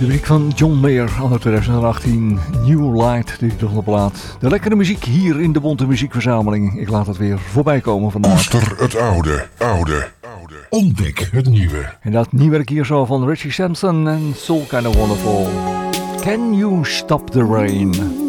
De muziek van John Mayer, anno 2018, New Light, de titelende plaat. De lekkere muziek hier in de Bonte Muziekverzameling. Ik laat het weer voorbij komen vandaag. Koester het oude. Ontdek het nieuwe. En dat nieuwwerk hier zo van Richie Sampson en Soul Kind of Wonderful. Can You Stop the Rain?